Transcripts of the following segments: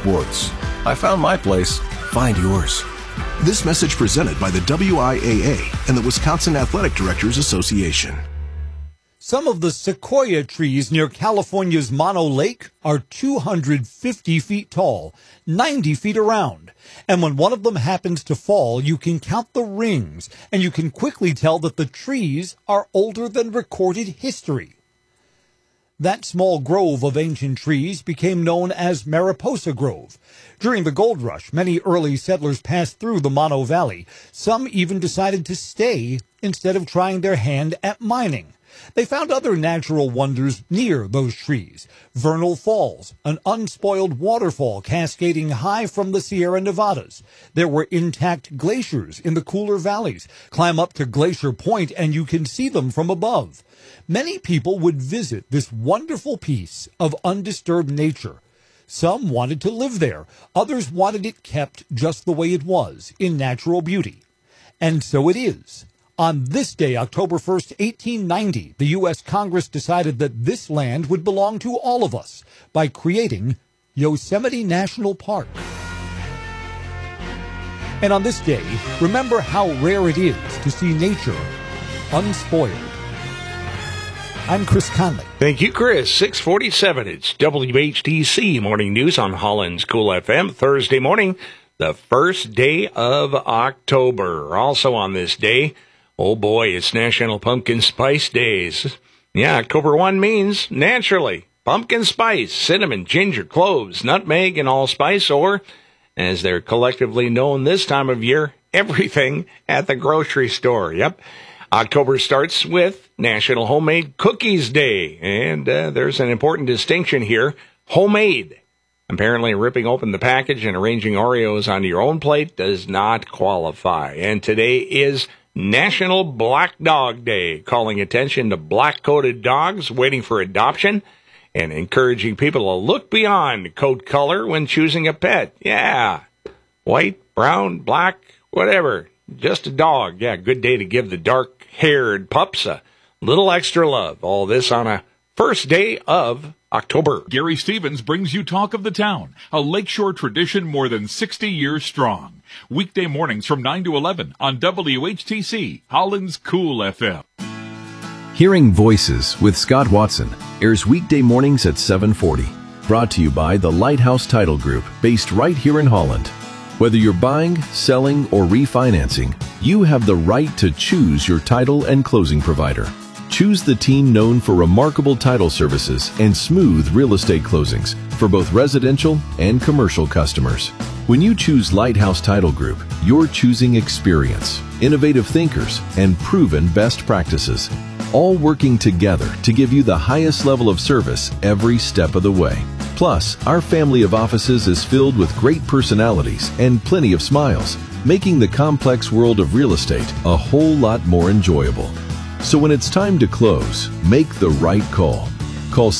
sports. I found my place. Find yours. This message presented by the WIAA and the Wisconsin Athletic Directors Association. Some of the sequoia trees near California's Mono Lake are 250 feet tall, 90 feet around. And when one of them happens to fall, you can count the rings, and you can quickly tell that the trees are older than recorded history. That small grove of ancient trees became known as Mariposa Grove. During the gold rush, many early settlers passed through the Mono Valley. Some even decided to stay instead of trying their hand at mining. They found other natural wonders near those trees. Vernal Falls, an unspoiled waterfall cascading high from the Sierra Nevadas. There were intact glaciers in the cooler valleys. Climb up to Glacier Point and you can see them from above. Many people would visit this wonderful piece of undisturbed nature. Some wanted to live there. Others wanted it kept just the way it was, in natural beauty. And so it is. On this day, October 1st, 1890, the U.S. Congress decided that this land would belong to all of us by creating Yosemite National Park. And on this day, remember how rare it is to see nature unspoiled. I'm Chris Conley. Thank you, Chris. 647, it's WHTC Morning News on Holland's Cool FM, Thursday morning, the first day of October. Also on this day, oh boy, it's National Pumpkin Spice Days. Yeah, October 1 means, naturally, pumpkin spice, cinnamon, ginger, cloves, nutmeg, and allspice, or, as they're collectively known this time of year, everything at the grocery store. Yep. October starts with National Homemade Cookies Day, and there's an important distinction here. Homemade. Apparently, ripping open the package and arranging Oreos onto your own plate does not qualify. And today is National Black Dog Day, calling attention to black-coated dogs waiting for adoption and encouraging people to look beyond coat color when choosing a pet. Yeah, white, brown, black, whatever, just a dog. Yeah, good day to give the dark-haired pups a little extra love. All this on a first day of October. Gary Stevens brings you Talk of the Town, a lakeshore tradition more than 60 years strong. Weekday mornings from 9 to 11 on WHTC, Holland's Cool FM. Hearing Voices with Scott Watson airs weekday mornings at 7:40. Brought to you by the Lighthouse Title Group, based right here in Holland. Whether you're buying, selling, or refinancing, you have the right to choose your title and closing provider. Choose the team known for remarkable title services and smooth real estate closings for both residential and commercial customers. When you choose Lighthouse Title Group, you're choosing experience, innovative thinkers, and proven best practices, all working together to give you the highest level of service every step of the way. Plus, our family of offices is filled with great personalities and plenty of smiles, making the complex world of real estate a whole lot more enjoyable. So when it's time to close, make the right call. Call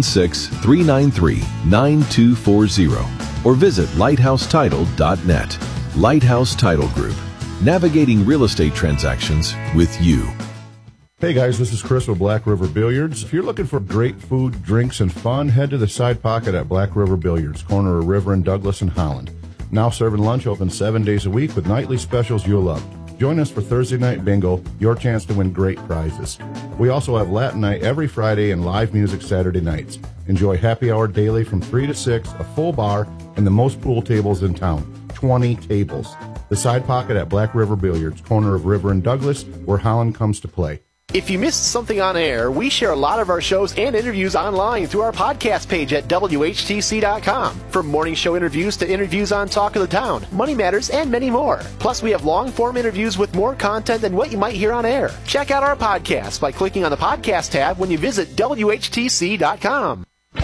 616-393-9240 or visit lighthousetitle.net. Lighthouse Title Group, navigating real estate transactions with you. Hey guys, this is Chris with Black River Billiards. If you're looking for great food, drinks, and fun, head to the Side Pocket at Black River Billiards, corner of River and Douglas in Holland. Now serving lunch open 7 days a week with nightly specials you'll love. Join us for Thursday Night Bingo, your chance to win great prizes. We also have Latin Night every Friday and live music Saturday nights. Enjoy happy hour daily from 3 to 6, a full bar, and the most pool tables in town, 20 tables. The Side Pocket at Black River Billiards, corner of River and Douglas, where Holland comes to play. If you missed something on air, we share a lot of our shows and interviews online through our podcast page at WHTC.com. From morning show interviews to interviews on Talk of the Town, Money Matters, and many more. Plus, we have long-form interviews with more content than what you might hear on air. Check out our podcast by clicking on the podcast tab when you visit WHTC.com.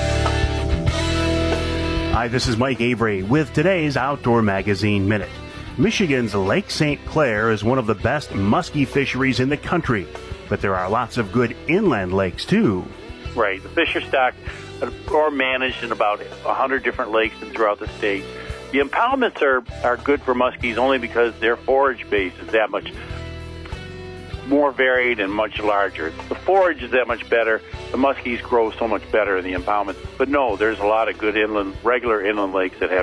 Hi, this is Mike Avery with today's Outdoor Magazine Minute. Michigan's Lake St. Clair is one of the best muskie fisheries in the country. But there are lots of good inland lakes, too. Right. The fish are stocked or managed in about 100 different lakes and throughout the state. The impoundments are good for muskies only because their forage base is that much more varied and much larger. The forage is that much better. The muskies grow so much better in the impoundments. But no, there's a lot of good regular inland lakes that have